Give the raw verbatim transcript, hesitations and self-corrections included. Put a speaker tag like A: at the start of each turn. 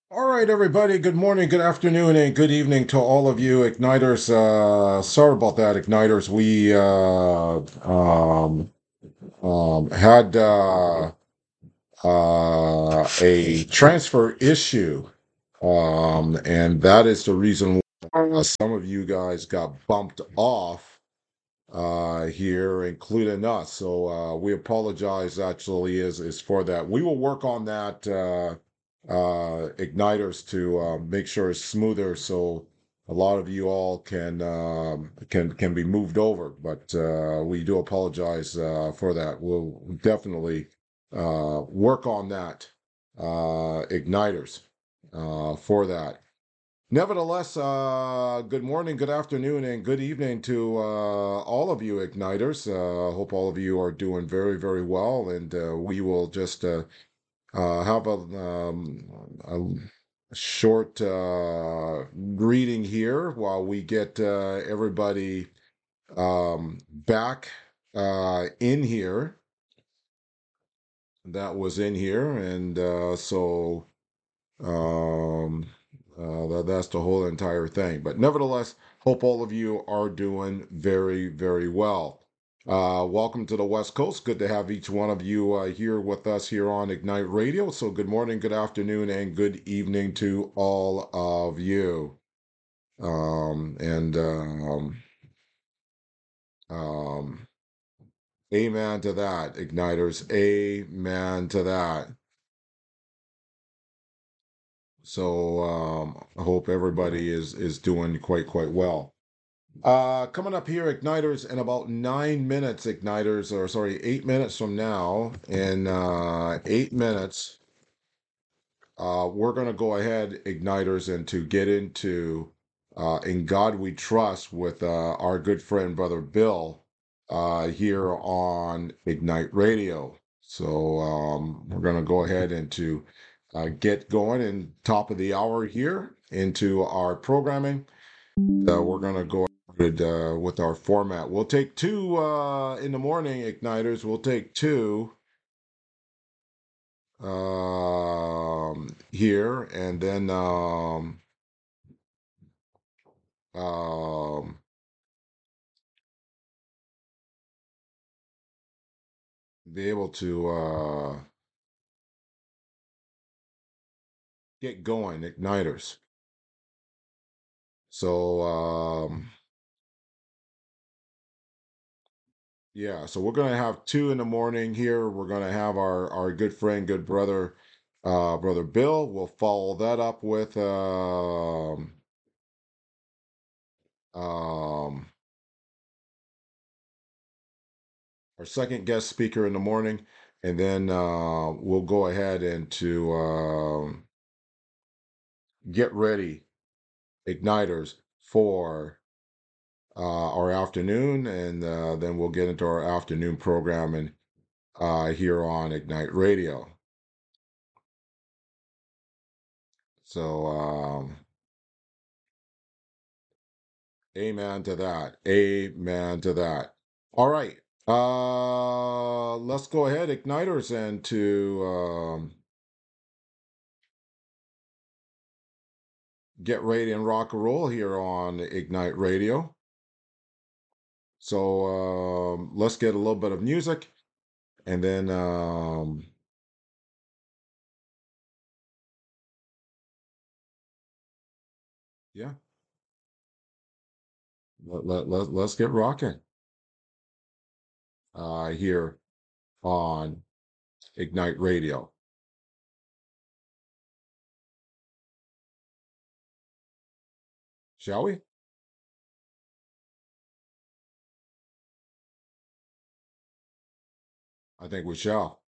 A: All right, everybody. Good morning, good afternoon, and good evening to all of you igniters. Uh, sorry about that, igniters. We uh, um, um, had uh, uh, a transfer issue, um, and that is the reason why some of you guys got bumped off uh, here, including us. So uh, we apologize. Actually, is is for that. We will work on that. Uh, uh, igniters to uh, make sure it's smoother, so a lot of you all can um, can can be moved over. But uh, we do apologize uh, for that. We'll definitely uh, work on that, uh, igniters, uh, for that. Nevertheless, uh, good morning, good afternoon, and good evening to uh, all of you igniters. Uh, hope all of you are doing very, very well, and uh, we will just uh, uh, have a, um, a short uh, greeting here while we get uh, everybody um, back uh, in here that was in here. And uh, so um, uh, that, that's the whole entire thing. But nevertheless, hope all of you are doing very, very well. Uh, welcome to the West Coast. Good to have each one of you uh, here with us here on Ignite Radio. So, good morning, good afternoon, and good evening to all of you. Um, and um, um, amen to that, Igniters. Amen to that. So, um, I hope everybody is is doing quite quite well. Uh, coming up here, Igniters, in about nine minutes, Igniters, or sorry, eight minutes from now, in uh, eight minutes, uh, we're going to go ahead, Igniters, and to get into uh, In God We Trust with uh, our good friend, Brother Bill, uh, here on Ignite Radio. So um, we're going to go ahead and to uh, get going in top of the hour here into our programming. Uh, we're going to go ahead uh, with our format. We'll take two uh, in the morning, Igniters. We'll take two um, here, and then um, um, be able to uh, get going, Igniters. So, um, yeah, so we're going to have two in the morning here. We're going to have our, our good friend, good brother, uh, Brother Bill. We'll follow that up with um, um, our second guest speaker in the morning, and then uh, we'll go ahead and to um, get ready, Igniters, for uh, our afternoon, and uh, then we'll get into our afternoon programming uh, here on Ignite Radio. So, um, amen to that. Amen to that. All right. Uh, let's go ahead, Igniters, and to um, get ready and rock and roll here on Ignite Radio. So um, let's get a little bit of music, and then um, yeah, let, let, let, let's get rocking uh, here on Ignite Radio. Shall we? I think we shall.